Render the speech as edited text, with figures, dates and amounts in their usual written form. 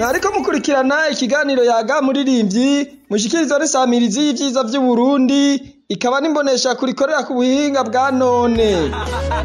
Mwariko mukurikirana ikiganiro Yaga Muririmbyi mushikirizwa n'isamirizi y'ivyiza vy'Uburundi ikaba n'imbonesha kurikorera ku buhinga bwa none.